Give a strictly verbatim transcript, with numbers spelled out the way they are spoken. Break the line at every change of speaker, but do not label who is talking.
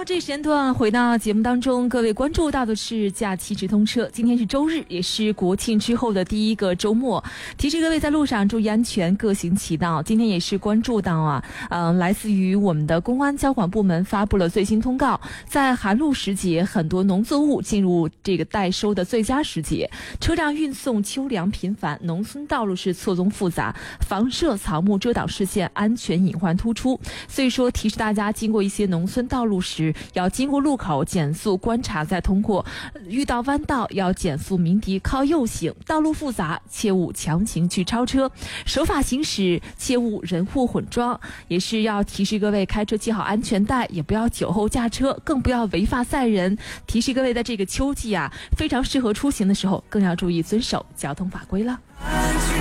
好，这时间段回到节目当中，各位关注到的是假期直通车。今天是周日，也是国庆之后的第一个周末，提示各位在路上注意安全，各行其道。今天也是关注到啊，嗯、呃，来自于我们的公安交管部门发布了最新通告，在寒露时节，很多农作物进入这个待收的最佳时节，车辆运送秋粮频繁，农村道路是错综复杂，房舍草木遮挡视线，安全隐患突出。所以说，提示大家经过一些农村道路时，要经过路口减速观察再通过，遇到弯道要减速鸣笛靠右行，道路复杂切勿强行去超车，守法行驶切勿人祸混装。也是要提示各位开车系好安全带，也不要酒后驾车，更不要违法载人。提示各位在这个秋季啊，非常适合出行的时候，更要注意遵守交通法规了。